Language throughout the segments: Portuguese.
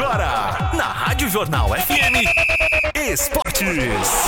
agora, na Rádio Jornal FM, Esportes.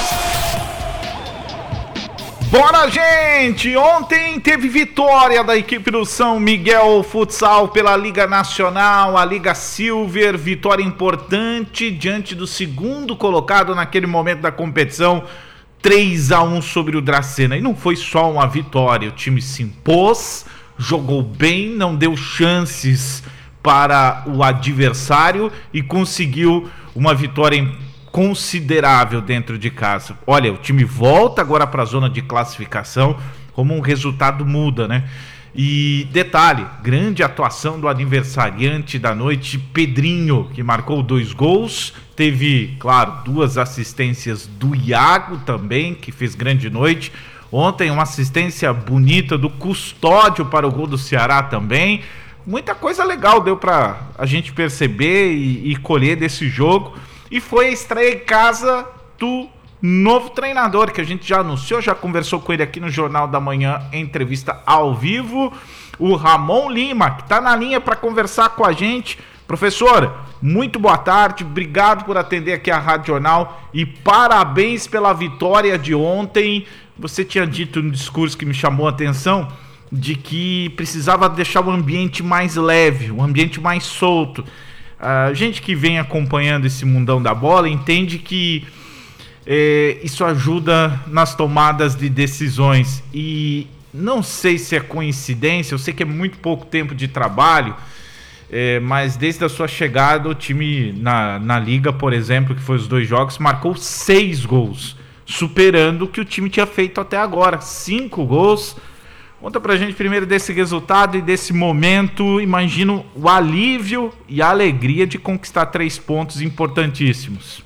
Bora, gente! Ontem teve vitória da equipe do São Miguel Futsal pela Liga Nacional, a Liga Silver, vitória importante diante do segundo colocado naquele momento da competição, 3-1 sobre o Dracena. E não foi só uma vitória, o time se impôs, jogou bem, não deu chances para o adversário e conseguiu uma vitória considerável dentro de casa. Olha, o time volta agora para a zona de classificação, como um resultado muda, né? E detalhe, grande atuação do aniversariante da noite, Pedrinho, que marcou 2 gols, teve, claro, 2 assistências do Iago também, que fez grande noite. Ontem uma assistência bonita do Custódio para o gol do Ceará também. Muita coisa legal deu para a gente perceber e colher desse jogo. E foi a estreia em casa do novo treinador, que a gente já anunciou, já conversou com ele aqui no Jornal da Manhã, em entrevista ao vivo, o Ramon Lima, que está na linha para conversar com a gente. Professor, muito boa tarde, obrigado por atender aqui a Rádio Jornal e parabéns pela vitória de ontem. Você tinha dito no discurso que me chamou a atenção de que precisava deixar o ambiente mais leve, o ambiente mais solto. A gente que vem acompanhando esse mundão da bola entende que isso ajuda nas tomadas de decisões. E não sei se é coincidência, eu sei que é muito pouco tempo de trabalho, mas desde a sua chegada o time na Liga, por exemplo, que foi os 2 jogos, marcou 6 gols, superando o que o time tinha feito até agora, 5 gols. Conta pra gente primeiro desse resultado e desse momento. Imagino o alívio e a alegria de conquistar 3 pontos importantíssimos.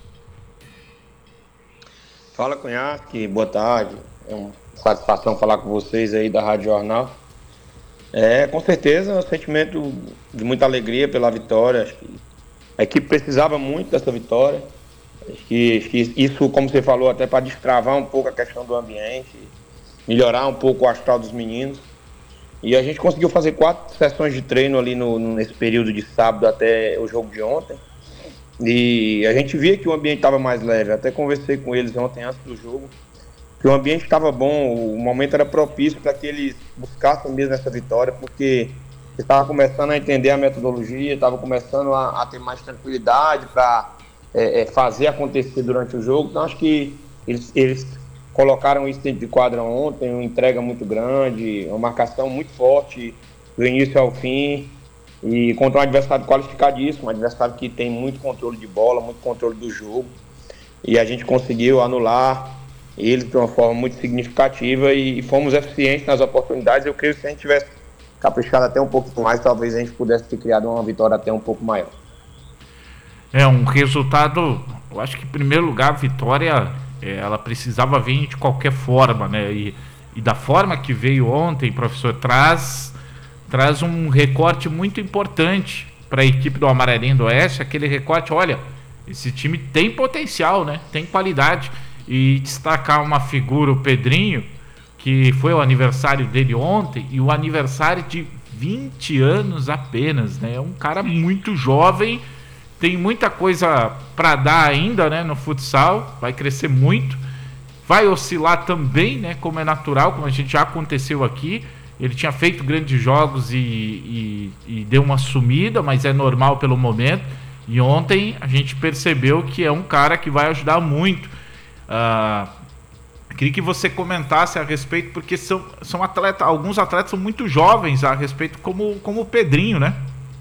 Fala, Cunhaque, boa tarde. É uma satisfação falar com vocês aí da Rádio Jornal. Com certeza, um sentimento de muita alegria pela vitória. Acho que a equipe precisava muito dessa vitória. Acho que isso, como você falou, até para destravar um pouco a questão do ambiente, melhorar um pouco o astral dos meninos. E a gente conseguiu fazer 4 sessões de treino ali nesse período de sábado até o jogo de ontem. E a gente via que o ambiente estava mais leve. Até conversei com eles ontem antes do jogo, que o ambiente estava bom, o momento era propício para que eles buscassem mesmo essa vitória, porque eles estavam começando a entender a metodologia, estavam começando a ter mais tranquilidade para fazer acontecer durante o jogo. Então acho que eles colocaram isso dentro de quadra ontem, uma entrega muito grande, uma marcação muito forte do início ao fim, e contra um adversário qualificadíssimo, um adversário que tem muito controle de bola, muito controle do jogo, e a gente conseguiu anular eles de uma forma muito significativa e fomos eficientes nas oportunidades. Eu creio que se a gente tivesse caprichado até um pouco mais, talvez a gente pudesse ter criado uma vitória até um pouco maior. Um resultado, eu acho que em primeiro lugar a vitória ela precisava vir de qualquer forma, né? E da forma que veio ontem, professor, traz um recorte muito importante para a equipe do Amarelinho do Oeste. Aquele recorte, olha, esse time tem potencial, né? Tem qualidade. E destacar uma figura, o Pedrinho, que foi o aniversário dele ontem, e o aniversário de 20 anos apenas, né? É um cara muito jovem, tem muita coisa para dar ainda, né, no futsal, vai crescer muito, vai oscilar também, né, como é natural, como a gente já aconteceu aqui. Ele tinha feito grandes jogos e deu uma sumida, mas é normal pelo momento. E ontem a gente percebeu que é um cara que vai ajudar muito. Queria que você comentasse a respeito, porque são atletas, alguns atletas são muito jovens a respeito, como o Pedrinho, né?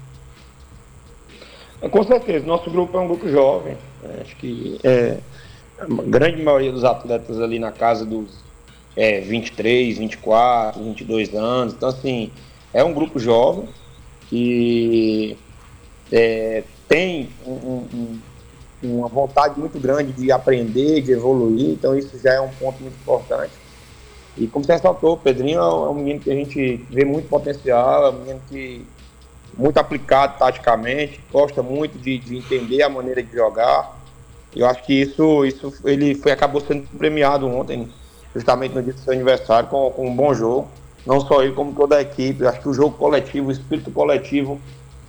Com certeza, nosso grupo é um grupo jovem. Acho que a grande maioria dos atletas ali na casa dos 23, 24, 22 anos. Então, assim, é um grupo jovem que tem uma vontade muito grande de aprender, de evoluir. Então, isso já é um ponto muito importante. E como você ressaltou, o Pedrinho é um menino que a gente vê muito potencial, é um menino que muito aplicado taticamente, gosta muito de entender a maneira de jogar. Eu acho que isso ele acabou sendo premiado ontem, justamente no dia do seu aniversário, com um bom jogo. Não só ele, como toda a equipe. Eu acho que o jogo coletivo, o espírito coletivo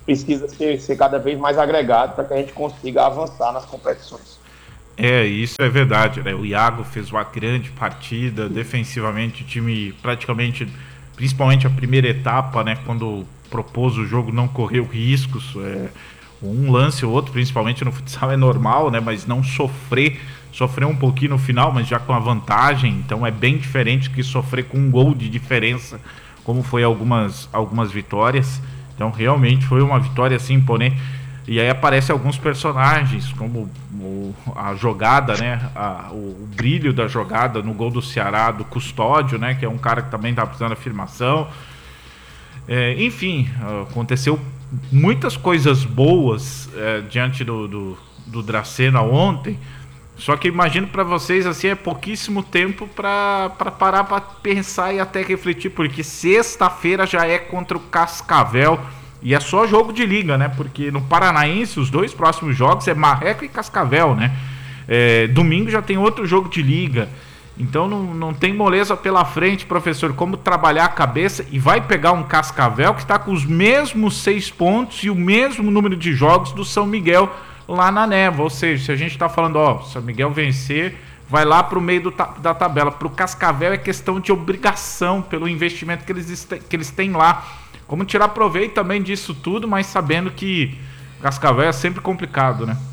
precisa ser cada vez mais agregado para que a gente consiga avançar nas competições. Isso é verdade, né? O Iago fez uma grande partida, defensivamente o time praticamente, principalmente a primeira etapa, né? Quando propôs o jogo, não correu riscos, um lance ou outro, principalmente no futsal é normal, né? Mas não sofreu um pouquinho no final, mas já com a vantagem, então é bem diferente que sofrer com um gol de diferença, como foi algumas vitórias. Então realmente foi uma vitória assim imponente. E aí aparecem alguns personagens, como a jogada, né? O brilho da jogada no gol do Ceará, do Custódio, né? Que é um cara que também está precisando de afirmação. Enfim, aconteceu muitas coisas boas diante do Dracena ontem. Só que imagino para vocês, assim, é pouquíssimo tempo para parar para pensar e até refletir, porque sexta-feira já é contra o Cascavel. E é só jogo de liga, né? Porque no Paranaense, os 2 próximos jogos é Marreco e Cascavel, né? Domingo já tem outro jogo de liga. Então não tem moleza pela frente, professor. Como trabalhar a cabeça e vai pegar um Cascavel que está com os mesmos 6 pontos e o mesmo número de jogos do São Miguel lá na Neva. Ou seja, se a gente está falando, São Miguel vencer, vai lá para o meio da tabela. Para o Cascavel é questão de obrigação pelo investimento que eles têm lá. Como tirar proveito também disso tudo, mas sabendo que Cascavel é sempre complicado, né?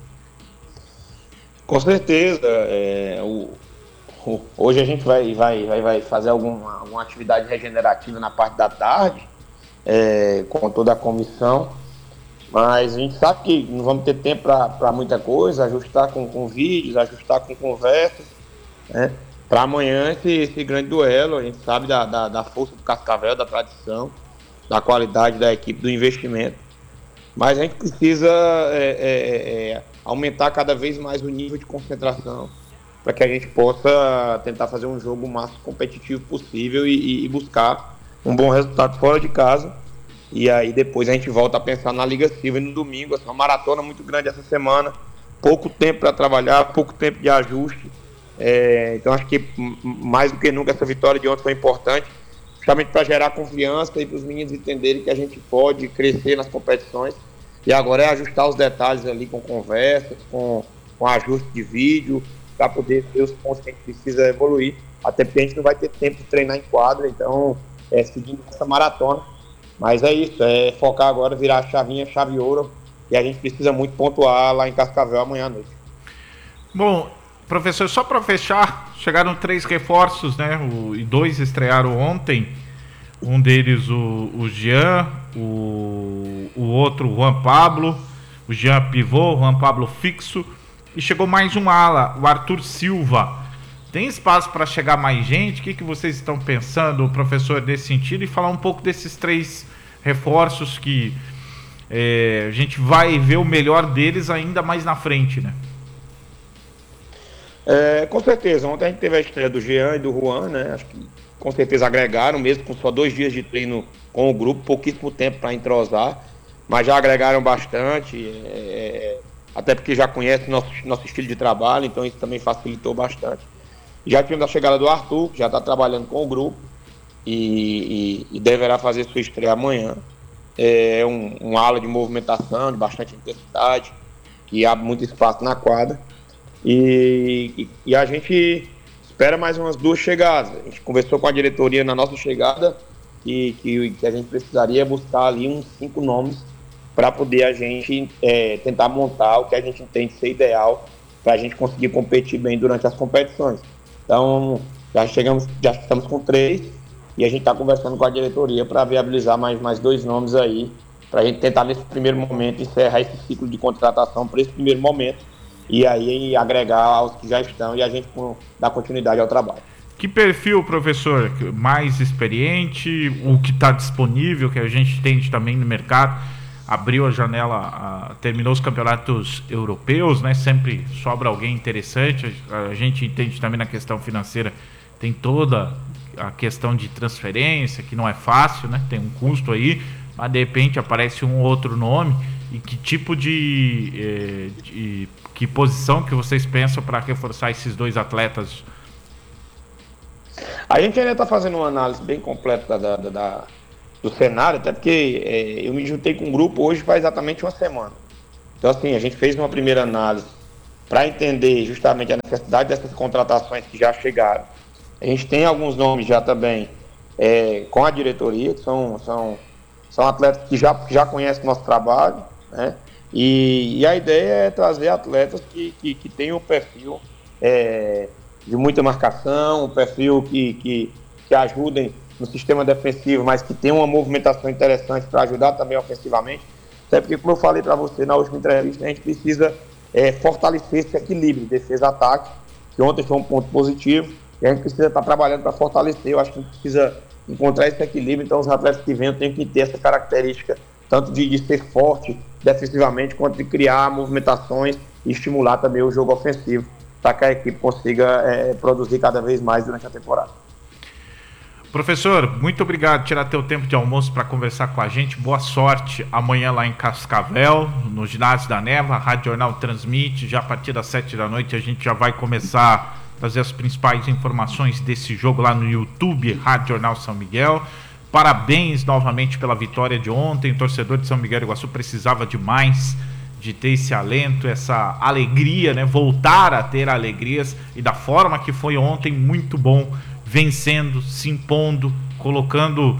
Com certeza. Hoje a gente vai fazer alguma atividade regenerativa na parte da tarde, com toda a comissão, mas a gente sabe que não vamos ter tempo para muita coisa, ajustar com vídeos, ajustar com conversas, né? Para amanhã esse grande duelo. A gente sabe da força do Cascavel, da tradição, da qualidade da equipe, do investimento, mas a gente precisa aumentar cada vez mais o nível de concentração para que a gente possa tentar fazer um jogo o máximo competitivo possível e buscar um bom resultado fora de casa. E aí depois a gente volta a pensar na Liga Silva e no domingo. Essa é uma maratona muito grande essa semana, pouco tempo para trabalhar, pouco tempo de ajuste. Então acho que mais do que nunca essa vitória de ontem foi importante, justamente para gerar confiança e para os meninos entenderem que a gente pode crescer nas competições. E agora é ajustar os detalhes ali com conversas, com ajuste de vídeo, para poder ver os pontos que a gente precisa evoluir, até porque a gente não vai ter tempo de treinar em quadra. Então seguindo essa maratona, mas é isso, focar agora, virar a chavinha, chave ouro, e a gente precisa muito pontuar lá em Cascavel amanhã à noite. Bom, professor, só para fechar, chegaram 3 reforços, né? E 2 estrearam ontem. Um deles o Jean, o outro o Juan Pablo. O Jean pivô, o Juan Pablo fixo. E chegou mais um ala, o Arthur Silva. Tem espaço para chegar mais gente? O que vocês estão pensando, professor, nesse sentido? E falar um pouco desses 3 reforços que a gente vai ver o melhor deles ainda mais na frente, né? Com certeza, ontem a gente teve a estreia do Jean e do Juan, né? Acho que com certeza agregaram, mesmo com só 2 dias de treino com o grupo, pouquíssimo tempo para entrosar, mas já agregaram bastante, até porque já conhecem nosso estilo de trabalho, então isso também facilitou bastante. Já tivemos a chegada do Arthur, que já está trabalhando com o grupo e deverá fazer sua estreia amanhã. É um ala de movimentação, de bastante intensidade, que abre muito espaço na quadra. E a gente espera mais umas 2 chegadas. A gente conversou com a diretoria na nossa chegada que a gente precisaria buscar ali uns 5 nomes para poder a gente tentar montar o que a gente entende ser ideal para a gente conseguir competir bem durante as competições. Então, já estamos com 3 e a gente está conversando com a diretoria para viabilizar mais 2 nomes aí, para a gente tentar nesse primeiro momento encerrar esse ciclo de contratação para esse primeiro momento e aí agregar aos que já estão e a gente dar continuidade ao trabalho. Que perfil, professor? Mais experiente, o que está disponível, que a gente entende também no mercado, abriu a janela, terminou os campeonatos europeus, né? Sempre sobra alguém interessante. A gente entende também na questão financeira, tem toda a questão de transferência, que não é fácil, né? Tem um custo aí, mas de repente aparece um outro nome. E que tipo que posição que vocês pensam para reforçar esses 2 atletas? A gente ainda está fazendo uma análise bem completa do cenário, até porque eu me juntei com um grupo hoje faz exatamente uma semana. Então, assim, a gente fez uma primeira análise para entender justamente a necessidade dessas contratações que já chegaram. A gente tem alguns nomes já também com a diretoria, que são atletas que já conhecem o nosso trabalho, né? E a ideia é trazer atletas que tenham um perfil de muita marcação, um perfil que ajudem no sistema defensivo, mas que tenham uma movimentação interessante para ajudar também ofensivamente. Até porque, como eu falei para você na última entrevista, a gente precisa fortalecer esse equilíbrio de defesa-ataque, que ontem foi um ponto positivo, e a gente precisa estar trabalhando para fortalecer. Eu acho que a gente precisa encontrar esse equilíbrio, então os atletas que venham têm que ter essa característica, tanto de ser forte defensivamente, quanto de criar movimentações e estimular também o jogo ofensivo, para que a equipe consiga produzir cada vez mais durante a temporada. Professor, muito obrigado por tirar teu tempo de almoço para conversar com a gente. Boa sorte amanhã lá em Cascavel, no ginásio da Neva. A Rádio Jornal transmite, já a partir das 7 da noite a gente já vai começar a trazer as principais informações desse jogo lá no YouTube, Rádio Jornal São Miguel. Parabéns novamente pela vitória de ontem. O torcedor de São Miguel do Iguaçu precisava demais de ter esse alento, essa alegria, né? Voltar a ter alegrias, e da forma que foi ontem, muito bom, vencendo, se impondo, colocando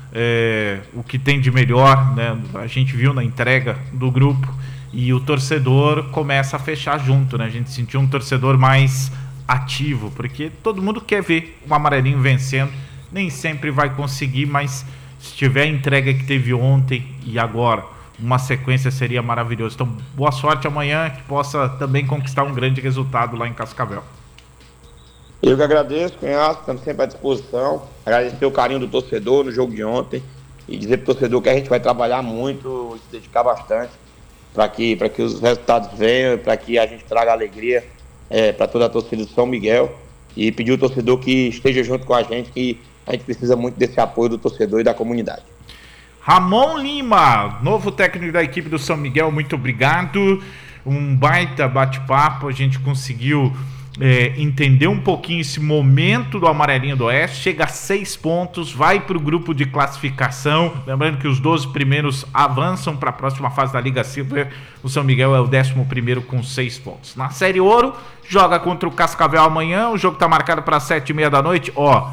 o que tem de melhor, né? A gente viu na entrega do grupo, e o torcedor começa a fechar junto, né? A gente sentiu um torcedor mais ativo, porque todo mundo quer ver o amarelinho vencendo. Nem sempre vai conseguir, mas se tiver a entrega que teve ontem e agora, uma sequência, seria maravilhoso. Então, boa sorte amanhã, que possa também conquistar um grande resultado lá em Cascavel. Eu que agradeço, Cunhaço, estamos sempre à disposição. Agradecer o carinho do torcedor no jogo de ontem e dizer para o torcedor que a gente vai trabalhar muito, se dedicar bastante para que os resultados venham, para que a gente traga alegria para toda a torcida do São Miguel, e pedir ao torcedor que esteja junto com a gente, que a gente precisa muito desse apoio do torcedor e da comunidade. Ramon Lima, novo técnico da equipe do São Miguel, muito obrigado. Um baita bate-papo, a gente conseguiu entender um pouquinho esse momento do Amarelinho do Oeste. Chega a 6 pontos, vai para o grupo de classificação. Lembrando que os 12 primeiros avançam para a próxima fase da Liga Silver. O São Miguel é o 11º com 6 pontos. Na Série Ouro, joga contra o Cascavel amanhã. O jogo está marcado para 7h30 da noite.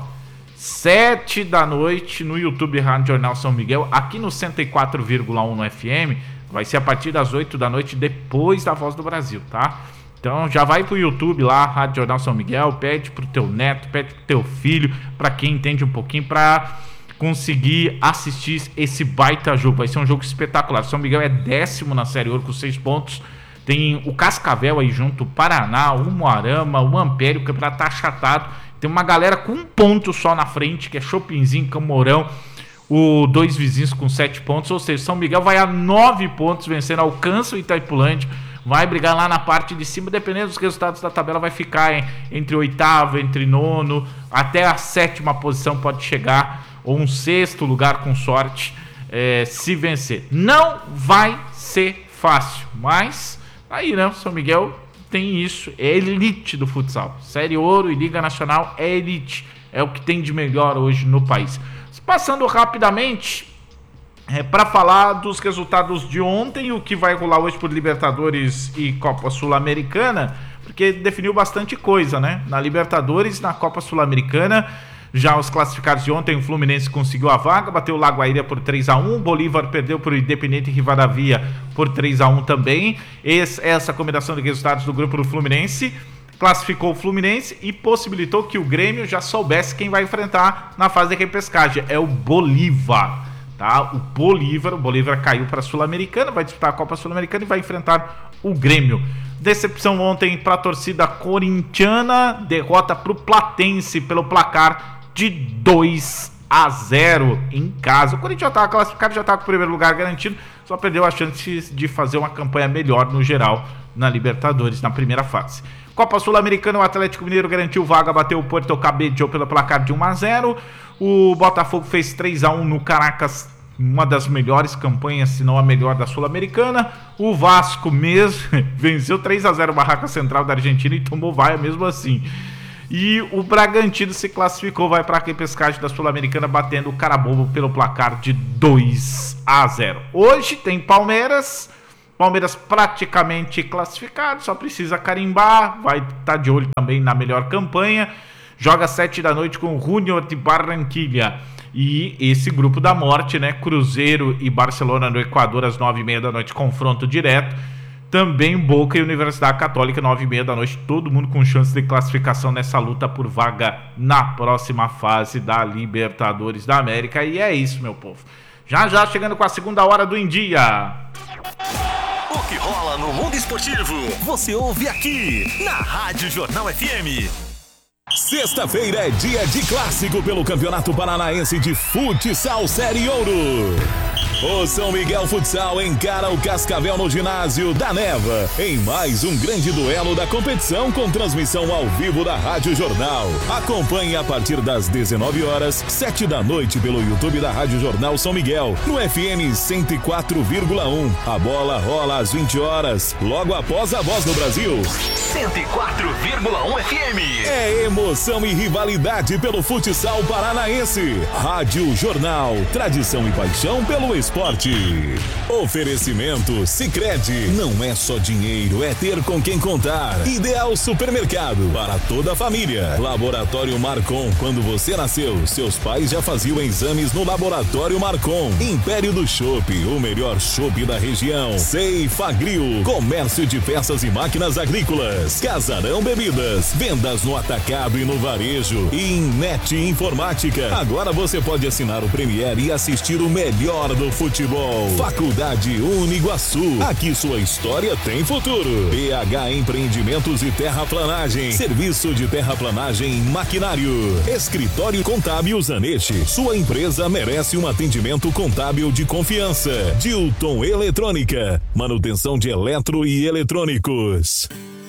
7 da noite no YouTube Rádio Jornal São Miguel, aqui no 104,1 no FM. Vai ser a partir das 8 da noite, depois da Voz do Brasil, tá? Então já vai pro YouTube lá, Rádio Jornal São Miguel, pede pro teu neto, pede pro teu filho, para quem entende um pouquinho, para conseguir assistir esse baita jogo. Vai ser um jogo espetacular. São Miguel é 10º na Série Ouro com 6 pontos. Tem o Cascavel aí junto, o Paraná, o Moarama, o Ampério. O campeonato tá achatado. Tem uma galera com 1 ponto só na frente, que é Chopinzinho, Camorão, o 2 vizinhos com 7 pontos. Ou seja, São Miguel vai a 9 pontos, vencendo, alcança o Itaipulândia. Vai brigar lá na parte de cima, dependendo dos resultados da tabela, vai ficar entre 8º, entre 9º, até a 7ª posição pode chegar, ou um 6º lugar com sorte, se vencer. Não vai ser fácil, mas aí, né, São Miguel tem isso, é elite do futsal. Série Ouro e Liga Nacional é elite, é o que tem de melhor hoje no país. Passando rapidamente para falar dos resultados de ontem, o que vai rolar hoje por Libertadores e Copa Sul-Americana, porque definiu bastante coisa, né? Na Libertadores, na Copa Sul-Americana, já os classificados de ontem, o Fluminense conseguiu a vaga, bateu o Lagoaíra por 3-1, Bolívar perdeu por Independiente Rivadavia por 3-1 também. Essa combinação de resultados do grupo do Fluminense classificou o Fluminense e possibilitou que o Grêmio já soubesse quem vai enfrentar na fase de repescagem. É o Bolívar. Tá? O Bolívar caiu para a Sul-Americana, vai disputar a Copa Sul-Americana e vai enfrentar o Grêmio. Decepção ontem para a torcida corintiana, derrota para o Platense pelo placar de 2-0 em casa. O Corinthians já estava classificado, já estava com o primeiro lugar garantido, só perdeu a chance de fazer uma campanha melhor no geral na Libertadores, na primeira fase. Copa Sul-Americana, o Atlético Mineiro garantiu vaga, bateu o Puerto Cabello pelo placar de 1-0. O Botafogo fez 3-1 no Caracas, uma das melhores campanhas, se não a melhor da Sul-Americana. O Vasco mesmo venceu 3-0 o Barraca Central da Argentina e tomou vaia mesmo assim. E o Bragantino se classificou, vai para a repescagem da Sul-Americana, batendo o Carabobo pelo placar de 2-0. Hoje tem Palmeiras praticamente classificado, só precisa carimbar, vai estar de olho também na melhor campanha. Joga às 7 da noite com o Junior de Barranquilla. E esse grupo da morte, né? Cruzeiro e Barcelona no Equador às 9h30 da noite, confronto direto. Também Boca e Universidade Católica, 9h30 da noite. Todo mundo com chance de classificação nessa luta por vaga na próxima fase da Libertadores da América. E é isso, meu povo. Já chegando com a segunda hora do Em Dia. O que rola no mundo esportivo, você ouve aqui na Rádio Jornal FM. Sexta-feira é dia de clássico pelo Campeonato Paranaense de Futsal Série Ouro. O São Miguel Futsal encara o Cascavel no ginásio da Neva, em mais um grande duelo da competição com transmissão ao vivo da Rádio Jornal. Acompanhe a partir das 19 horas, 7 da noite pelo YouTube da Rádio Jornal São Miguel, no FM 104,1. A bola rola às 20 horas, logo após a Voz do Brasil. 104,1 FM. É emoção e rivalidade pelo futsal paranaense. Rádio Jornal, tradição e paixão pelo esporte. Oferecimento Sicredi. Não é só dinheiro, é ter com quem contar. Ideal Supermercado, para toda a família. Laboratório Marcon. Quando você nasceu, seus pais já faziam exames no Laboratório Marcon. Império do Chopp, o melhor chopp da região. Ceifagril, comércio de peças e máquinas agrícolas. Casarão Bebidas, vendas no atacado e no varejo. E Net Informática. Agora você pode assinar o Premiere e assistir o melhor do futebol. Faculdade Uniguaçu. Aqui sua história tem futuro. PH Empreendimentos e Terraplanagem. Serviço de terraplanagem e maquinário. Escritório Contábil Zanetti. Sua empresa merece um atendimento contábil de confiança. Dilton Eletrônica. Manutenção de eletro e eletrônicos.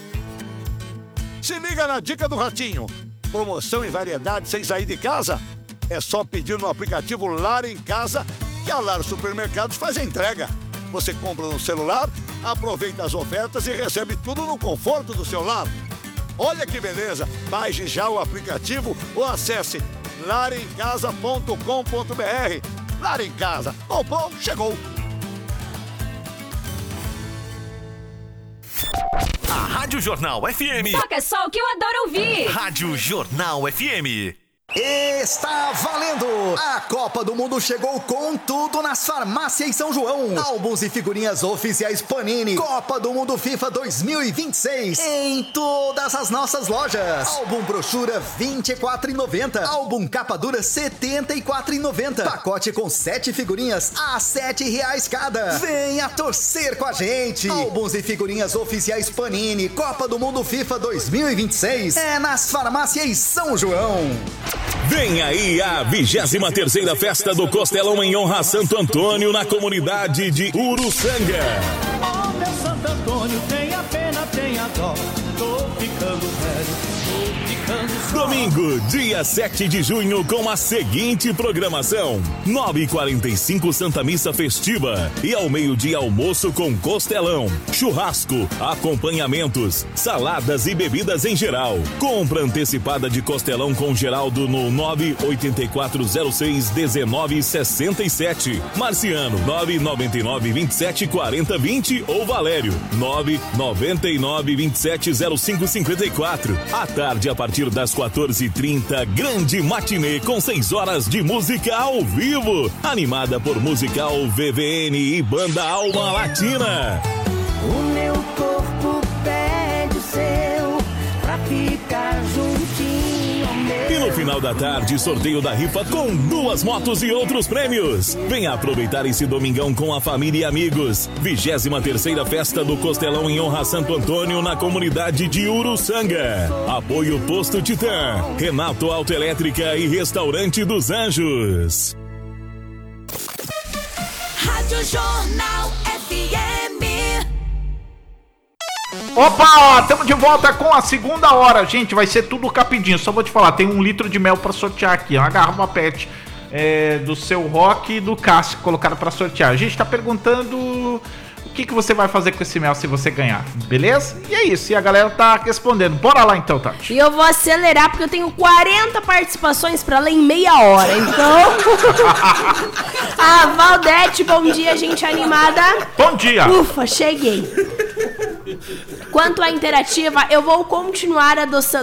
Se liga na dica do Ratinho. Promoção e variedade sem sair de casa? É só pedir no aplicativo Lar em Casa que a Lar Supermercados faz a entrega. Você compra no celular, aproveita as ofertas e recebe tudo no conforto do seu lar. Olha que beleza! Baixe já o aplicativo ou acesse larencasa.com.br. Lar em Casa. Comprou, chegou! A Rádio Jornal FM. Toca só o que eu adoro ouvir. Rádio Jornal FM. Está valendo! A Copa do Mundo chegou com tudo nas farmácias São João. Álbuns e figurinhas oficiais Panini. Copa do Mundo FIFA 2026. Em todas as nossas lojas. Álbum brochura R$24,90. Álbum capa dura R$74,90. Pacote com 7 figurinhas a R$7 cada. Venha torcer com a gente. Álbuns e figurinhas oficiais Panini. Copa do Mundo FIFA 2026. É nas farmácias São João. Vem aí a 23ª Festa do Costelão em honra a Santo Antônio na comunidade de Uruçanga. Oh, meu Santo Antônio, tenha pena, tenha dó. Tô ficando velho, tô ficando só. Domingo, dia 7 de junho, com a seguinte programação: 9h45 Santa Missa Festiva e ao meio-dia almoço com costelão, churrasco, acompanhamentos, saladas e bebidas em geral. Compra antecipada de costelão com Geraldo no 984061967, Marciano 999274020 ou Valério 999270554. À tarde, a partir das 14h30, grande matinê com 6 horas de música ao vivo, animada por Musical VVN e Banda Alma Latina. O meu corpo pede o seu pra ficar juntinho ao meu. E no final da tarde, sorteio da rifa com 2 motos e outros prêmios. Venha aproveitar esse domingão com a família e amigos. 23ª Festa do Costelão em honra a Santo Antônio na comunidade de Uruçanga. Apoio Posto Titã, Renato Autoelétrica e Restaurante dos Anjos. Rádio Jornal FM. Opa, estamos de volta com a segunda hora. Gente, vai ser tudo rapidinho. Só vou te falar, tem 1 litro de mel pra sortear aqui. Uma garrafa pet do seu Rock e do Cássio que colocaram pra sortear. A gente tá perguntando que você vai fazer com esse mel se você ganhar, beleza? E é isso, e a galera tá respondendo. Bora lá então, Tati. E eu vou acelerar porque eu tenho 40 participações pra ler em meia hora, então... A Valdete, bom dia, gente animada. Bom dia. Ufa, cheguei. Quanto à interativa, eu vou continuar adoçando